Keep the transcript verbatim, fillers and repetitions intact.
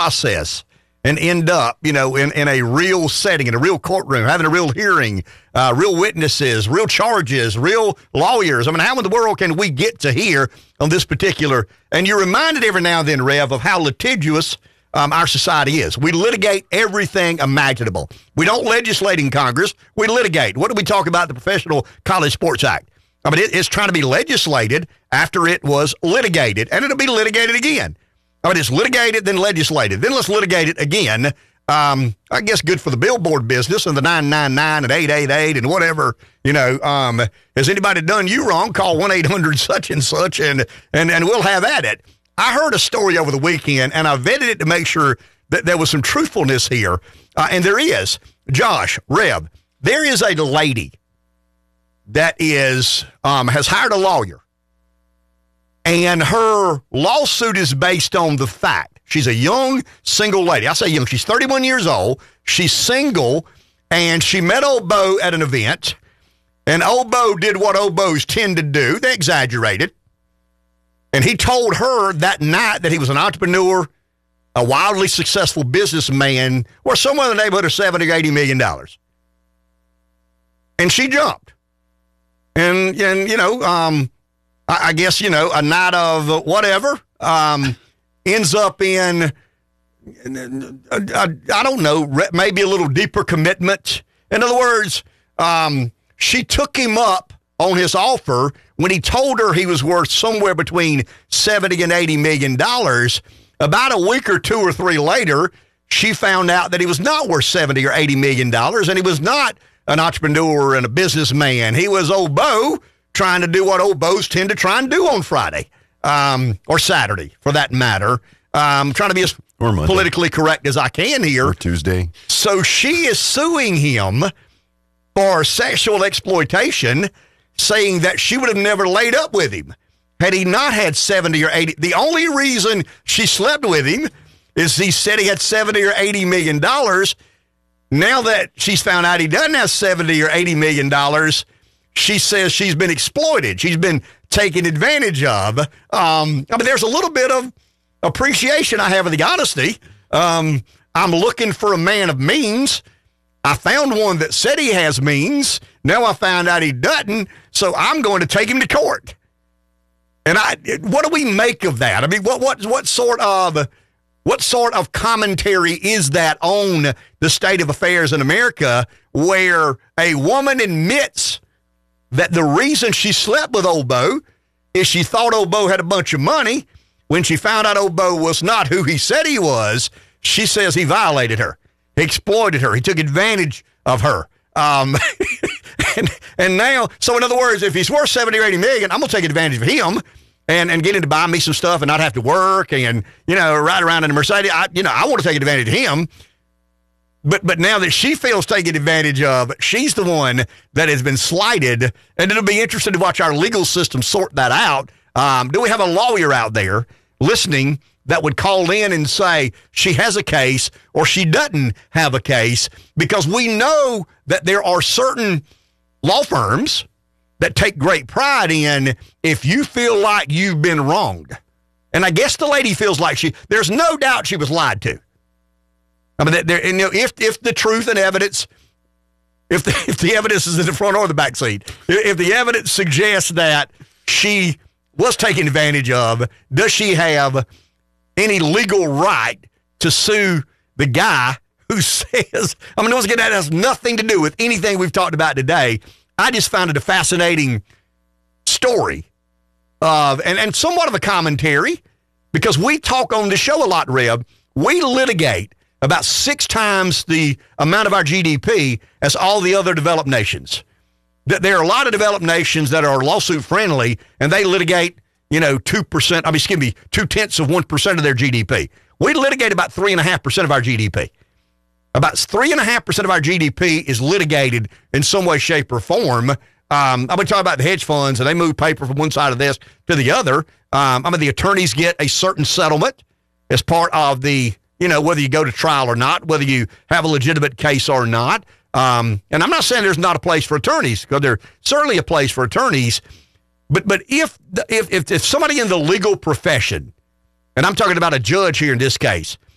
process and end up, you know, in, in a real setting, in a real courtroom, having a real hearing, uh, real witnesses, real charges, real lawyers. I mean, how in the world can we get to here on this particular? And you're reminded every now and then, Rev, of how litigious um, our society is. We litigate everything imaginable. We don't legislate in Congress. We litigate. What do we talk about? The Professional College Sports Act. I mean, it, it's trying to be legislated after it was litigated, and it'll be litigated again. I mean, it's litigated, then legislated. Then let's litigate it again. Um, I guess good for the billboard business and the nine nine nine and eight eight eight and whatever, you know. Um, has anybody done you wrong? Call one eight hundred such and such, and, and, and we'll have at it. I heard a story over the weekend, and I vetted it to make sure that there was some truthfulness here. Uh, and there is. Josh, Rev, there is a lady that is um, has hired a lawyer. And her lawsuit is based on the fact she's a young single lady. I say young. She's thirty-one years old. She's single, and she met old Bo at an event. And old Bo did what old Bo's tend to do. They exaggerated. And he told her that night that he was an entrepreneur, a wildly successful businessman, or somewhere in the neighborhood of seventy or eighty million dollars. And she jumped. And, and you know, um, I guess, you know, a night of whatever um, ends up in, I, I don't know, maybe a little deeper commitment. In other words, um, she took him up on his offer when he told her he was worth somewhere between seventy and eighty million dollars. About a week or two or three later, she found out that he was not worth seventy or eighty million dollars, and he was not an entrepreneur and a businessman. He was old Bo, trying to do what old Bo's tend to try and do on Friday, um, or Saturday, for that matter. Um, trying to be as politically correct as I can here. Or Tuesday. So she is suing him for sexual exploitation, saying that she would have never laid up with him had he not had seventy or eighty. The only reason she slept with him is he said he had seventy or eighty million dollars. Now that she's found out he doesn't have seventy or eighty million dollars, she says she's been exploited. She's been taken advantage of. Um, I mean, there's a little bit of appreciation I have of the honesty. Um, I'm looking for a man of means. I found one that said he has means. Now I found out he doesn't, so I'm going to take him to court. And I, what do we make of that? I mean, what what what sort of what sort of commentary is that on the state of affairs in America, where a woman admits that the reason she slept with old Bo is she thought old Bo had a bunch of money. When she found out old Bo was not who he said he was, she says he violated her. He exploited her. He took advantage of her. Um, and, and now, so in other words, if he's worth seventy or eighty million, I'm going to take advantage of him and, and get him to buy me some stuff and not have to work and, you know, ride around in a Mercedes. I, you know, I want to take advantage of him. But but now that she feels taken advantage of, she's the one that has been slighted, and it'll be interesting to watch our legal system sort that out. Um, do we have a lawyer out there listening that would call in and say she has a case or she doesn't have a case? Because we know that there are certain law firms that take great pride in if you feel like you've been wronged. And I guess the lady feels like she, there's no doubt she was lied to. I mean, there, and, you know, if if the truth and evidence, if the, if the evidence is in the front or the back seat, if the evidence suggests that she was taken advantage of, does she have any legal right to sue the guy who says, I mean, once again, that has nothing to do with anything we've talked about today. I just found it a fascinating story of, and, and somewhat of a commentary, because we talk on the show a lot, Reb. We litigate about six times the amount of our G D P as all the other developed nations. There are a lot of developed nations that are lawsuit friendly, and they litigate, you know, two percent, I mean, excuse me, two-tenths of one percent of their G D P. We litigate about three point five percent of our G D P. About three point five percent of our G D P is litigated in some way, shape, or form. Um, I'm going to talk about the hedge funds, and they move paper from one side of this to the other. Um, I mean, the attorneys get a certain settlement as part of the, you know, whether you go to trial or not, whether you have a legitimate case or not. Um, and I'm not saying there's not a place for attorneys, because there's certainly a place for attorneys. But but if, if if if somebody in the legal profession, and I'm talking about a judge here in this case,